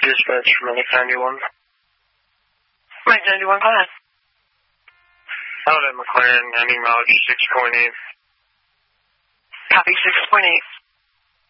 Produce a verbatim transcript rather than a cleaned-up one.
Dispatch from Mike ninety-one. Mike ninety-one, go ahead. Out at McLaren, ending mileage six point eight. Copy six point eight.